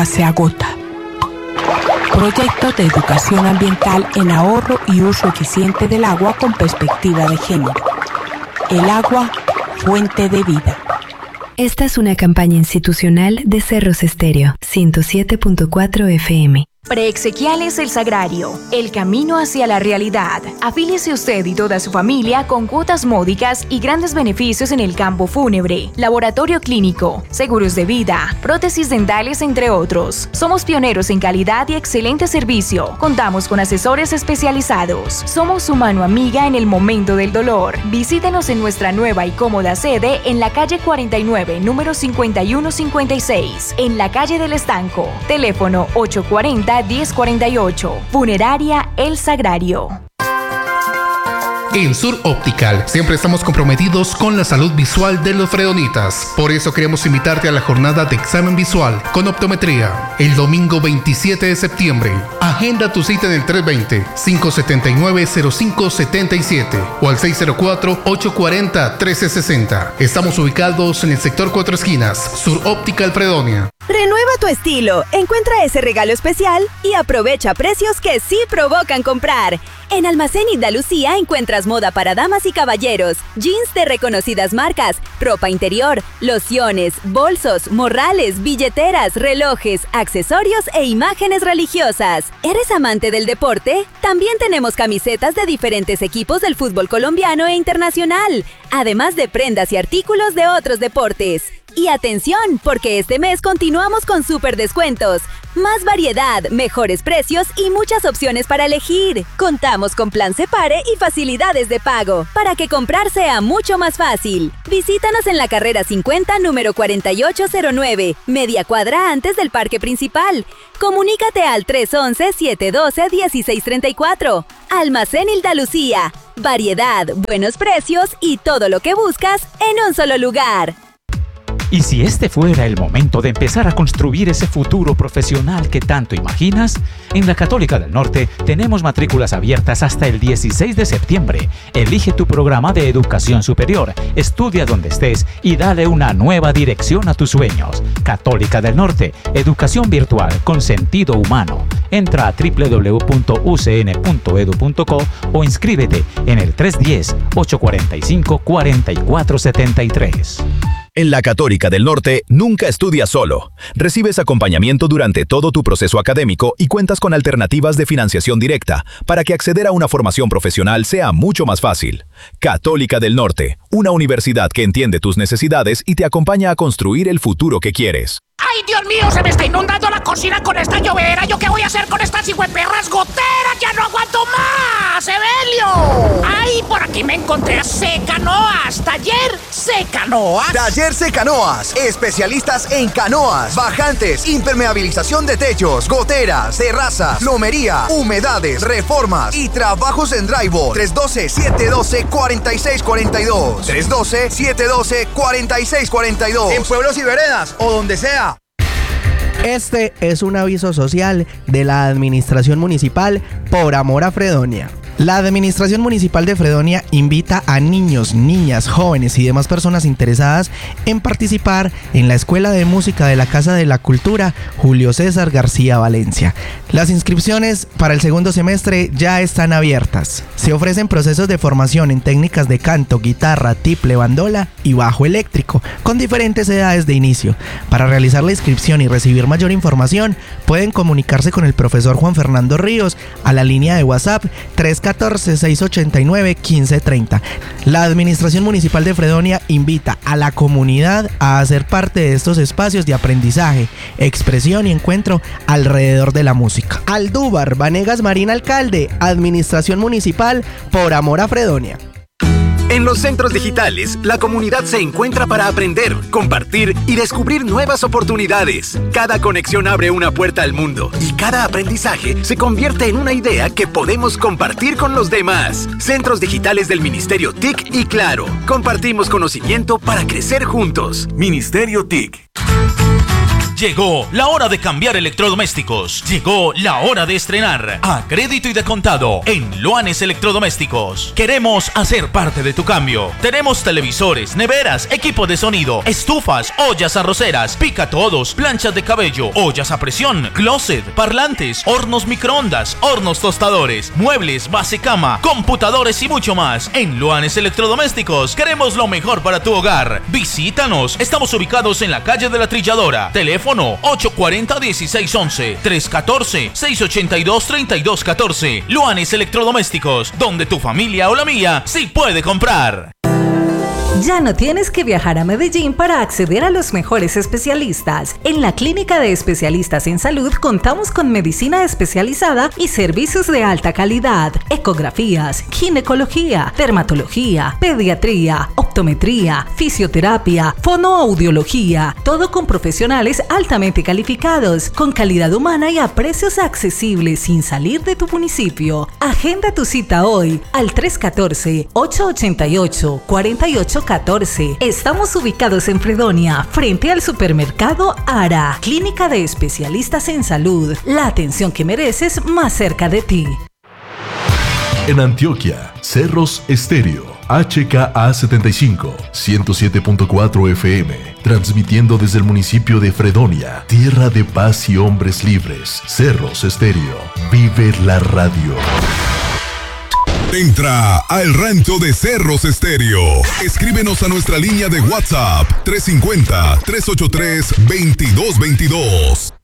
se agota. Proyecto de educación ambiental en ahorro y uso eficiente del agua con perspectiva de género. El agua, fuente de vida. Esta es una campaña institucional de Cerros Estéreo, 107.4 FM. Preexequiales El Sagrario, el camino hacia la realidad. Afíliese usted y toda su familia con cuotas módicas y grandes beneficios en el campo fúnebre, laboratorio clínico, seguros de vida, prótesis dentales, entre otros. Somos pioneros en calidad y excelente servicio. Contamos con asesores especializados. Somos su mano amiga en el momento del dolor. Visítenos en nuestra nueva y cómoda sede en la calle 49, número 5156, en la calle del Estanco. Teléfono 840-1048. Funeraria El Sagrario. En Sur Optical siempre estamos comprometidos con la salud visual de los fredonitas. Por eso queremos invitarte a la jornada de examen visual con optometría el domingo 27 de septiembre. Agenda tu cita en el 320-579-0577 o al 604-840-1360. Estamos ubicados en el sector Cuatro Esquinas, Sur Optical Fredonia. Renueva tu estilo, encuentra ese regalo especial y aprovecha precios que sí provocan comprar. En Almacén Indalucía encuentras moda para damas y caballeros, jeans de reconocidas marcas, ropa interior, lociones, bolsos, morrales, billeteras, relojes, accesorios e imágenes religiosas. ¿Eres amante del deporte? También tenemos camisetas de diferentes equipos del fútbol colombiano e internacional, además de prendas y artículos de otros deportes. Y atención, porque este mes continuamos con súper descuentos. Más variedad, mejores precios y muchas opciones para elegir. Contamos con plan Separe y facilidades de pago, para que comprar sea mucho más fácil. Visítanos en la carrera 50, número 4809, media cuadra antes del parque principal. Comunícate al 311-712-1634. Almacén Indalucía. Variedad, buenos precios y todo lo que buscas en un solo lugar. ¿Y si este fuera el momento de empezar a construir ese futuro profesional que tanto imaginas? En la Católica del Norte tenemos matrículas abiertas hasta el 16 de septiembre. Elige tu programa de educación superior, estudia donde estés y dale una nueva dirección a tus sueños. Católica del Norte, educación virtual con sentido humano. Entra a www.ucn.edu.co o inscríbete en el 310-845-4473. En la Católica del Norte, nunca estudias solo. Recibes acompañamiento durante todo tu proceso académico y cuentas con alternativas de financiación directa para que acceder a una formación profesional sea mucho más fácil. Católica del Norte, una universidad que entiende tus necesidades y te acompaña a construir el futuro que quieres. ¡Ay, Dios mío! ¡Se me está inundando la cocina con esta llovera! ¿Yo qué voy a hacer con estas hijueperras goteras? ¡Ya no aguanto más! ¡Evelio! ¡Ay, por aquí me encontré a Secanoas! ¡Taller Secanoas! Taller Secanoas. Especialistas en canoas, bajantes, impermeabilización de techos, goteras, terrazas, plomería, humedades, reformas y trabajos en drywall. 312-712-4642. 312-712-4642. En pueblos y veredas o donde sea. Este es un aviso social de la Administración Municipal por amor a Fredonia. La Administración Municipal de Fredonia invita a niños, niñas, jóvenes y demás personas interesadas en participar en la Escuela de Música de la Casa de la Cultura Julio César García Valencia. Las inscripciones para el segundo semestre ya están abiertas. Se ofrecen procesos de formación en técnicas de canto, guitarra, tiple, bandola y bajo eléctrico, con diferentes edades de inicio. Para realizar la inscripción y recibir mayor información, pueden comunicarse con el profesor Juan Fernando Ríos a la línea de WhatsApp 314-689-1530. La Administración Municipal de Fredonia invita a la comunidad a hacer parte de estos espacios de aprendizaje, expresión y encuentro alrededor de la música. Aldúbar Vanegas Marín, alcalde, Administración Municipal por amor a Fredonia. En los centros digitales, la comunidad se encuentra para aprender, compartir y descubrir nuevas oportunidades. Cada conexión abre una puerta al mundo y cada aprendizaje se convierte en una idea que podemos compartir con los demás. Centros digitales del Ministerio TIC y Claro. Compartimos conocimiento para crecer juntos. Ministerio TIC. Llegó la hora de cambiar electrodomésticos. Llegó la hora de estrenar a crédito y de contado en Luanes Electrodomésticos. Queremos hacer parte de tu cambio. Tenemos televisores, neveras, equipo de sonido, estufas, ollas arroceras, picatodos, planchas de cabello, ollas a presión, closet, parlantes, hornos microondas, hornos tostadores, muebles, base cama, computadores y mucho más. En Luanes Electrodomésticos queremos lo mejor para tu hogar. Visítanos. Estamos ubicados en la calle de la Trilladora. Teléfono 840-1611, 314-682-3214. Luanes Electrodomésticos, donde tu familia o la mía sí puede comprar. Ya no tienes que viajar a Medellín para acceder a los mejores especialistas. En la Clínica de Especialistas en Salud contamos con medicina especializada y servicios de alta calidad, ecografías, ginecología, dermatología, pediatría, optometría, fisioterapia, fonoaudiología, todo con profesionales altamente calificados, con calidad humana y a precios accesibles sin salir de tu municipio. Agenda tu cita hoy al 314-888-4814. Estamos ubicados en Fredonia, frente al supermercado Ara. Clínica de Especialistas en Salud. La atención que mereces más cerca de ti. En Antioquia, Cerros Estéreo, HKA75, 107.4 FM, transmitiendo desde el municipio de Fredonia, tierra de paz y hombres libres. Cerros Estéreo, vive la radio. Entra al rancho de Cerros Estéreo. Escríbenos a nuestra línea de WhatsApp 350-383-2222.